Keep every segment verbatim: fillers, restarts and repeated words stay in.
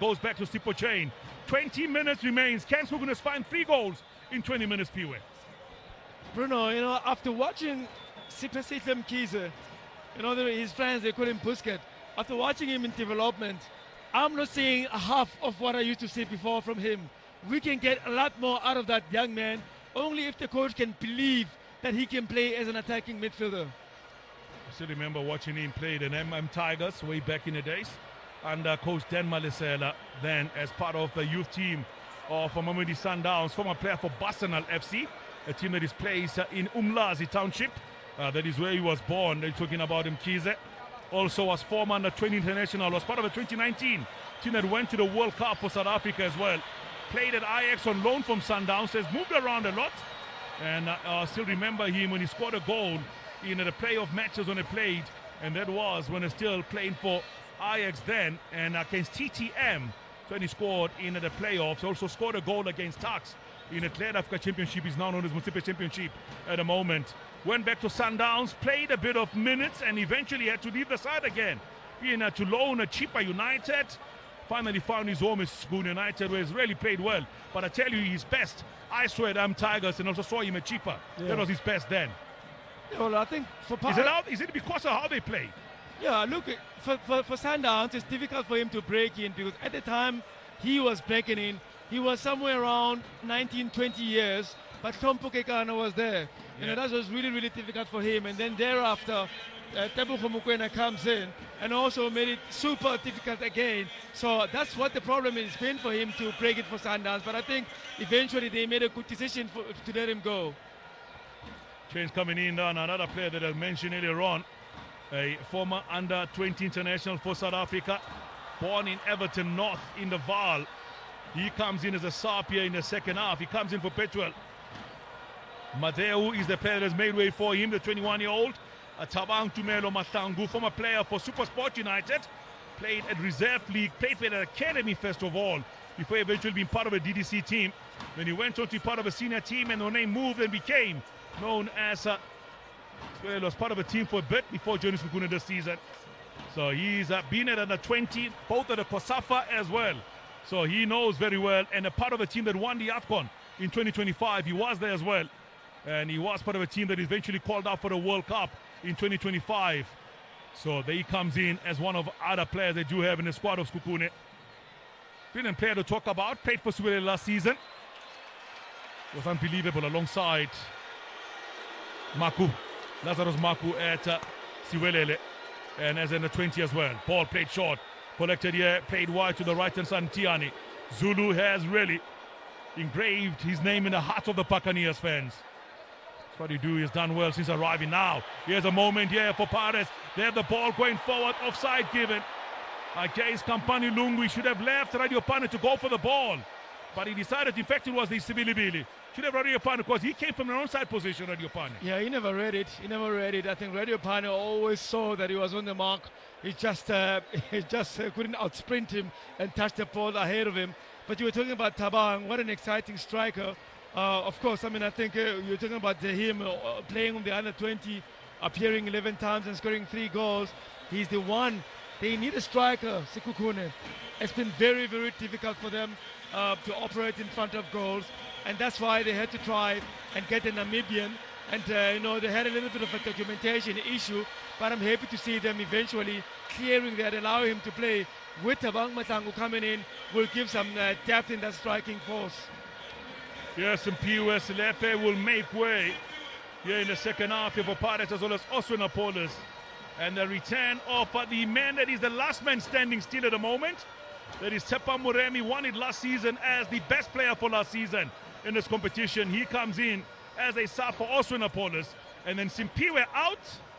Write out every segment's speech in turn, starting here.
goes back to Sipho Chain. twenty minutes remains. Can Skukunes find three goals in twenty minutes, Piwe? Bruno, you know, after watching Sipho Mkhize, you know, his friends, they call him Pusket. After watching him in development, I'm not seeing half of what I used to see before from him. We can get a lot more out of that young man, only if the coach can believe that he can play as an attacking midfielder. I still remember watching him play the M M Tigers way back in the days under Coach Dan Malisela, then as part of the youth team of Mamelodi Sundowns, former player for Barcelona F C, a team that is placed in Umlazi Township. Uh, that is where he was born. They're talking about Mkhize. Also was former under twenty international, was part of the twenty nineteen team that went to the World Cup for South Africa as well. Played at Ajax on loan from Sundowns, has moved around a lot. And I uh, uh, still remember him when he scored a goal in the playoff matches when he played. And that was when he still playing for Ajax then. And against T T M, when he scored in the playoffs. He also scored a goal against Tuks in the Clear Africa Championship. He's now known as Municipal Championship at the moment. Went back to Sundowns, played a bit of minutes, and eventually had to leave the side again. Being uh, to loan at Chippa United. Finally found his home at Schoon United, where he's really played well. But I tell you, his best, I saw at Am Tigers and also saw him at Chippa. Yeah. That was his best then. Yeah, well, I think for is it, how, is it because of how they play? Yeah, look, for, for, for Sundowns, it's difficult for him to break in because at the time he was breaking in, he was somewhere around nineteen, twenty years, but Tom Pukekana was there. Yeah. You know, that was really, really difficult for him. And then thereafter, uh, Tebogo Mokoena comes in and also made it super difficult again. So that's what the problem has been for him to break it for Sundowns. But I think eventually they made a good decision for, to let him go. Change coming in on another player that I mentioned earlier on, a former under twenty international for South Africa, born in Everton North in the Vaal. He comes in as a sub here in the second half. He comes in for Petuel. Madeu is the player that has made way for him, the twenty-one-year-old. Uh, Tabang Tumelo Matangu, former player for SuperSport United, played at Reserve League, played for the Academy first of all, before eventually being part of a D D C team. Then he went on to be part of a senior team, and when they moved and became known as uh, well, was part of a team for a bit before joining Skukunes this season. So he's uh, been at under twenty, both at the COSAFA as well. So he knows very well, and a part of a team that won the AFCON in twenty twenty-five. He was there as well, and he was part of a team that eventually called out for the World Cup in twenty twenty-five. So there he comes in as one of other players they do have in the squad of Skukunes. Brilliant player to talk about. Played for Siwelele last season. Was unbelievable alongside Maku, Lazarus Maku at uh, Siwelele, and as in the twenty as well. Ball played short, collected here, played wide to the right hand side. Tiani Zulu has really engraved his name in the heart of the Buccaneers fans. That's what he do. He's done well since arriving. Now here's a moment here for Pirates. They have the ball going forward, offside given against Kampani Lungu. He should have left Radio Pane to go for the ball, but he decided in fact it was the Sibilibili. Should have Radio Pane because he came from an onside position, Radio Pane. Yeah, he never read it. He never read it. I think Radio Pane always saw that he was on the mark. He just uh, he just uh, couldn't outsprint him and touch the ball ahead of him. But you were talking about Tabang. What an exciting striker. Uh, of course, I mean, I think uh, you're talking about uh, him uh, playing on the under twenty, appearing eleven times and scoring three goals. He's the one. They need a striker, Sekhukhune. It's been very, very difficult for them uh, to operate in front of goals. And that's why they had to try and get a Namibian. And, uh, you know, they had a little bit of a documentation issue. But I'm happy to see them eventually clearing that, allowing him to play with Tabang Matangu coming in, will give some uh, depth in that striking force. Yes, and P U S Lepe will make way here in the second half here for Pirates as well as Oswinapolis. And the return of uh, the man that is the last man standing still at the moment. That is Tepa Muremi, won it last season as the best player for last season in this competition. He comes in as a sub for Oswinapolis. And then Simpiwe out.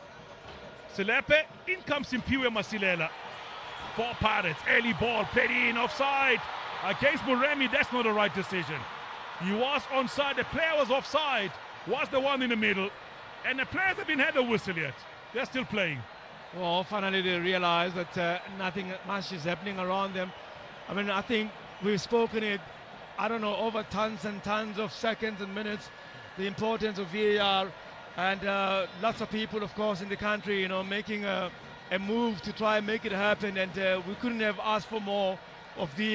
Selepe, in comes Simpiwe Masilela for Pirates. Early ball, played in, offside. Against Muremi, that's not the right decision. He was onside, the player was offside, was the one in the middle. And the players haven't had a whistle yet. They're still playing. Well, finally they realize that uh, nothing much is happening around them. I mean, I think we've spoken it, I don't know, over tons and tons of seconds and minutes, the importance of V A R, and uh, lots of people, of course, in the country, you know, making a, a move to try and make it happen, and uh, we couldn't have asked for more of V A R.